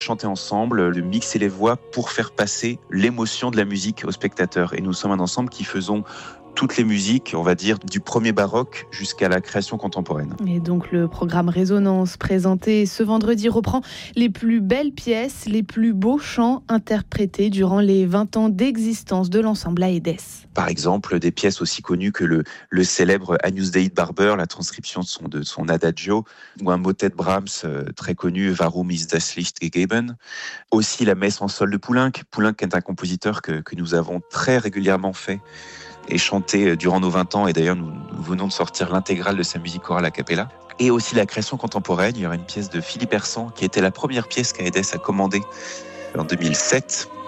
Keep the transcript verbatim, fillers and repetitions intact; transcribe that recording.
chanter ensemble, le mixer les voix pour faire passer l'émotion de la musique aux spectateurs. Et nous sommes un ensemble qui faisons toutes les musiques, on va dire, du premier baroque jusqu'à la création contemporaine. Et donc le programme Résonance présenté ce vendredi reprend les plus belles pièces, les plus beaux chants interprétés durant les vingt ans d'existence de l'ensemble Aedes. Par exemple, des pièces aussi connues que le, le célèbre Agnus Dei Barber, la transcription de son, de son Adagio, ou un motet de Brahms euh, très connu, Warum ist das Licht gegeben. Aussi la messe en sol de Poulenc. Poulenc est un compositeur que, que nous avons très régulièrement fait et chanté durant nos vingt ans, et d'ailleurs nous, nous venons de sortir l'intégrale de sa musique chorale a cappella. Et aussi la création contemporaine, il y aura une pièce de Philippe Hersant qui était la première pièce qu'Aedes a commandée en deux mille sept,